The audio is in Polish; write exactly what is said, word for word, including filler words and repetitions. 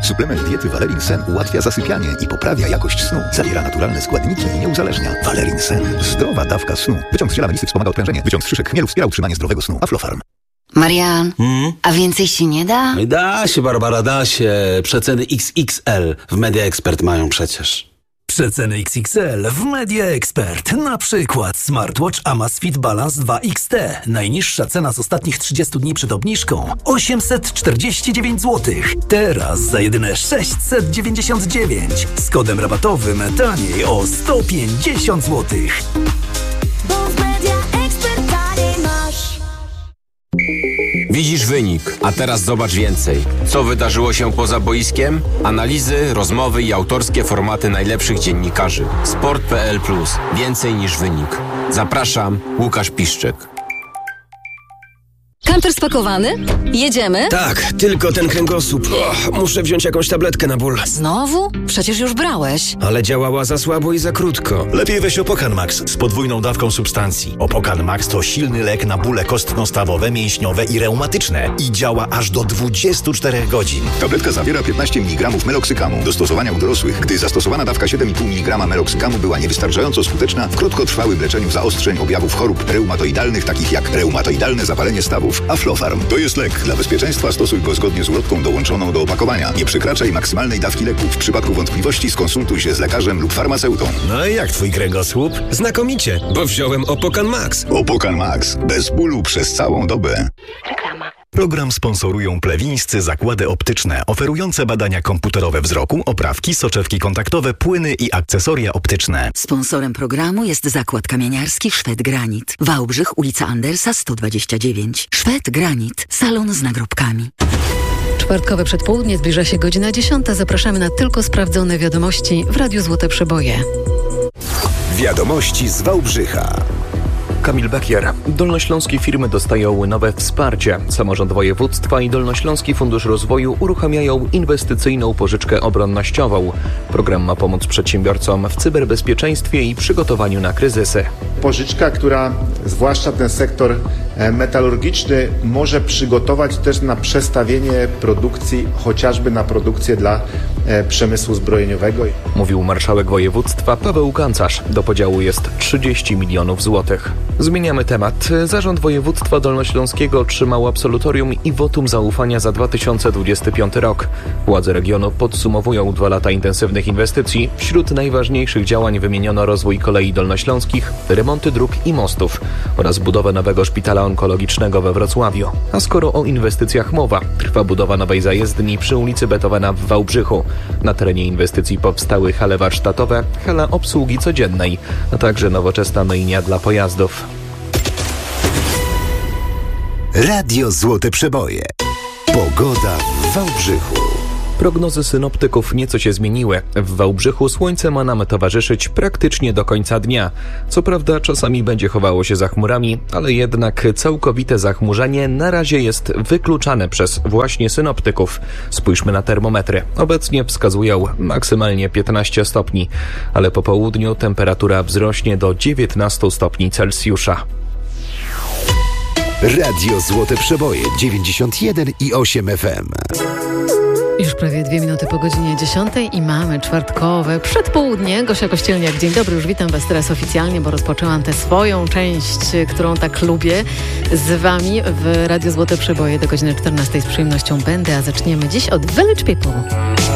Suplement diety Valerin Sen ułatwia zasypianie i poprawia jakość snu. Zawiera naturalne składniki i nie uzależnia. Valerin Sen. Zdrowa dawka snu. Wyciąg z ziela melisy wspomaga odprężenie. Wyciąg z szyszek chmielu wspiera utrzymanie zdrowego snu. Aflofarm. Marian, Hmm? a więcej się nie da? Da się, Barbara, da się. Przeceny X X L w Media Expert mają przecież. Przeceny X X L w Media Expert. Na przykład smartwatch Amazfit Balance dwa X T. Najniższa cena z ostatnich trzydziestu dni przed obniżką osiemset czterdzieści dziewięć złotych. Teraz za jedyne sześćset dziewięćdziesiąt dziewięć. Z kodem rabatowym taniej o sto pięćdziesiąt złotych. Bo w Media Expert taniej masz. Widzisz wynik, a teraz zobacz więcej. Co wydarzyło się poza boiskiem? Analizy, rozmowy i autorskie formaty najlepszych dziennikarzy. Sport kropka p l plus. Więcej niż wynik. Zapraszam, Łukasz Piszczek. Kamper spakowany? Jedziemy? Tak, tylko ten kręgosłup. O, muszę wziąć jakąś tabletkę na ból. Znowu? Przecież już brałeś. Ale działała za słabo i za krótko. Lepiej weź Opokan Max z podwójną dawką substancji. Opokan Max to silny lek na bóle kostno-stawowe, mięśniowe i reumatyczne. I działa aż do dwudziestu czterech godzin. Tabletka zawiera piętnaście miligramów meloksykamu. Do stosowania u dorosłych, gdy zastosowana dawka siedem i pół miligrama meloksykamu była niewystarczająco skuteczna w krótkotrwałym leczeniu zaostrzeń objawów chorób reumatoidalnych, takich jak reumatoidalne zapalenie stawów. Aflofarm to jest lek. Dla bezpieczeństwa stosuj go zgodnie z ulotką dołączoną do opakowania. Nie przekraczaj maksymalnej dawki leku. W przypadku wątpliwości skonsultuj się z lekarzem lub farmaceutą. No i jak twój kręgosłup? Znakomicie, bo wziąłem Opokan Max. Opokan Max. Bez bólu przez całą dobę. Reklama. Program sponsorują plewińscy zakłady optyczne, oferujące badania komputerowe wzroku, oprawki, soczewki kontaktowe, płyny i akcesoria optyczne. Sponsorem programu jest Zakład Kamieniarski Szwed Granit. Wałbrzych, ulica Andersa sto dwadzieścia dziewięć. Szwed Granit. Salon z nagrobkami. Czwartkowe przedpołudnie, zbliża się godzina dziesiąta. Zapraszamy na tylko sprawdzone wiadomości w Radiu Złote Przeboje. Wiadomości z Wałbrzycha. Kamil Bekier. Dolnośląskie firmy dostają nowe wsparcie. Samorząd województwa i Dolnośląski Fundusz Rozwoju uruchamiają inwestycyjną pożyczkę obronnościową. Program ma pomóc przedsiębiorcom w cyberbezpieczeństwie i przygotowaniu na kryzysy. Pożyczka, która zwłaszcza ten sektor metalurgiczny może przygotować też na przestawienie produkcji, chociażby na produkcję dla przemysłu zbrojeniowego. Mówił marszałek województwa Paweł Gancarz. Do podziału jest trzydzieści milionów złotych. Zmieniamy temat. Zarząd Województwa Dolnośląskiego otrzymał absolutorium i wotum zaufania za dwa tysiące dwudziesty piąty rok. Władze regionu podsumowują dwa lata intensywnych inwestycji. Wśród najważniejszych działań wymieniono rozwój kolei dolnośląskich, remonty dróg i mostów oraz budowę nowego szpitala onkologicznego we Wrocławiu. A skoro o inwestycjach mowa, trwa budowa nowej zajezdni przy ulicy Beethovena w Wałbrzychu. Na terenie inwestycji powstały hale warsztatowe, hala obsługi codziennej, a także nowoczesna myjnia dla pojazdów. Radio Złote Przeboje. Pogoda w Wałbrzychu. Prognozy synoptyków nieco się zmieniły. W Wałbrzychu słońce ma nam towarzyszyć praktycznie do końca dnia. Co prawda czasami będzie chowało się za chmurami, ale jednak całkowite zachmurzenie na razie jest wykluczane przez właśnie synoptyków. Spójrzmy na termometry. Obecnie wskazują maksymalnie piętnaście stopni, ale po południu temperatura wzrośnie do dziewiętnaście stopni Celsjusza. Radio Złote Przeboje dziewięćdziesiąt jeden i osiem F M. Już prawie dwie minuty po godzinie dziesiątej i mamy czwartkowe przedpołudnie. Gosia Kościelniak, dzień dobry, już witam Was teraz oficjalnie, bo rozpoczęłam tę swoją część, którą tak lubię, z Wami w Radio Złote Przeboje do godziny czternastej. Z przyjemnością będę, a zaczniemy dziś od Village People.